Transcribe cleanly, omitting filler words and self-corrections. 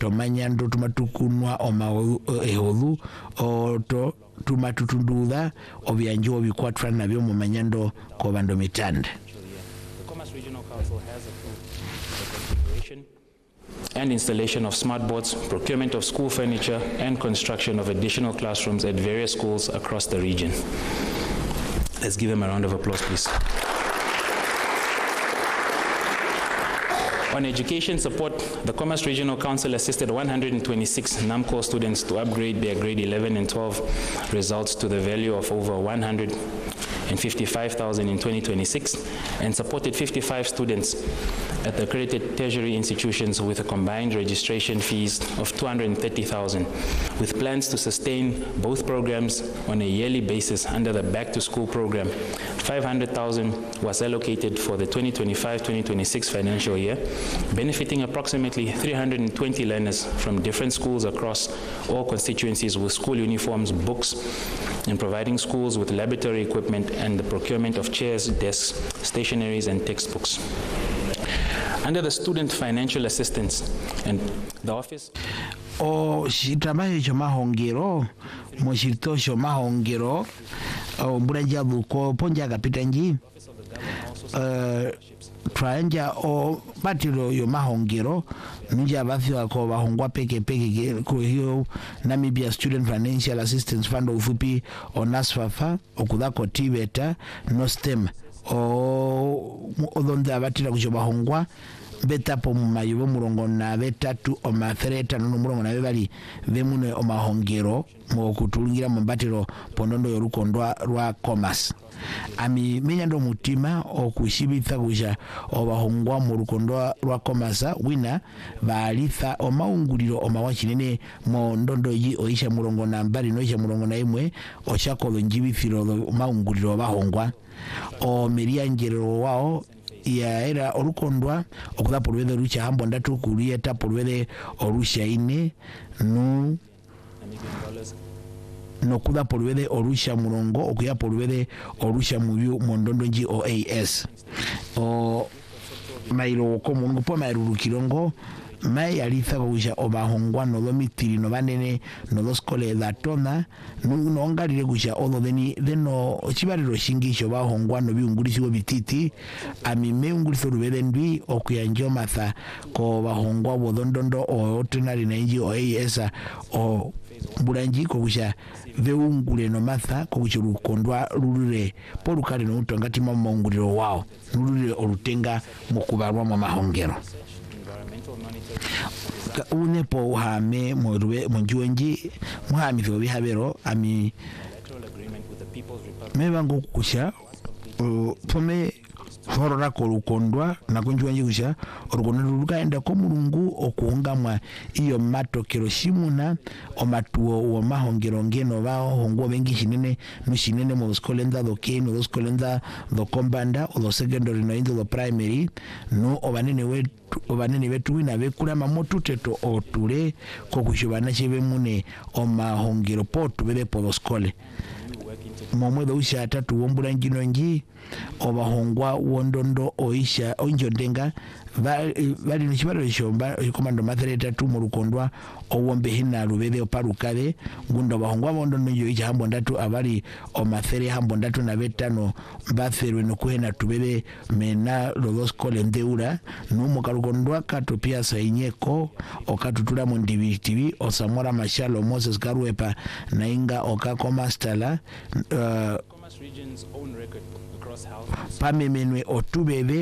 tomanyando tumatukunwa oma ehodu oto tumatutunduda obyanjo bikwatwa nabyo mu manyando ko bando mitande. The Commerce Regional Council has approved the configuration and installation of smart boards, procurement of school furniture, and construction of additional classrooms at various schools across the region. Let's give them a round of applause, please. On education support, the Commerce Regional Council assisted 126 NAMCO students to upgrade their grade 11 and 12 results to the value of over 155,000 in 2026 and supported 55 students at the accredited tertiary institutions with a combined registration fees of 230,000, with plans to sustain both programs on a yearly basis under the Back to School program. 500,000 was allocated for the 2025-2026 financial year, benefiting approximately 320 learners from different schools across all constituencies with school uniforms, books, and providing schools with laboratory equipment and the procurement of chairs, desks, stationaries, and textbooks. Under the Student Financial Assistance and the Office shitamayo chomahongero moshito chomahongero mbulanja buko ponja kapita nji twanja o batiro yo mahongero nja bafika ko bahongwa peke ko hiyo Namibia Student Financial Assistance Fund ufupi onasfafa okudako tibeta no stem odonde abatira kucho bahongwa betapo mumayibo murongo na betatu omathereta no murongo na bebali bemune omahongero mo kutulungira mu batiro pondondo yorukondwa rwa commerce ami menyando mutima okushibitha kuja obahongwa mu rukondwa rwa commerce wina balitha omaunguliro omawachinene mo ndondo yi oisha murongo na mbali no isha murongo na imwe oshakolo njibithiro maunguliro obahongwa o merianjero wao ya era orukondwa okuda porwede rucha hambo ndatu kurieta porwede orusha ine no kuda porwede orusha murongo okuya porwede orusha muyu mondondo nji OAS o mairo ko mungu po mairo kirongo mai alitha kuja obahongwa no domitiri no banene no doskole da tona no ngalire kuja odo deno chibariro shingisho bahongwa no biungulisi bo bititi ami meungulisi rubede ndwi okuyanjo matha ko bahongwa bodondondo o ordinary na nji OAS o bulanji ko kuja veungule no matha ko kuja rukondwa rurure polukale no utongati mamonguliro wao rurure orutenga mukubarwa mu mahongero unepo hame morwe monjuenji muhami fo bihabero ami mebango kusha pome horora ko rukondwa nakonjuenji kusha orugono rukaenda ko mulungu okuungamwa iyo matokero shimuna omatuo wo mahongero ngeno bao hongo bengi shinene mushinene mo skolenza do keno do skolenza do kombanda o do secondary no indo do primary no obanene betu wina bekulama motuteto otule ko kushobana chebe mune omahongero potu bebe po skole momwedo usha atatu wombula njino nji obahongwa wondondo oisha onjondenga bali nchibaro shomba komando mathereta tu mu rukondwa owombe hina rubebe oparukale ngundo bahongwa wondondo njo icha hambo ndatu abali omathere hambo ndatu na betano batherwe no kuhena tubebe mena lodos kolendeura no mukarukondwa katopia sainyeko okatutula mu ndibitibi osamora mashalo Moses Karuepa nainga okakoma stala Commerce Region's own record across health pamemenwe otubebe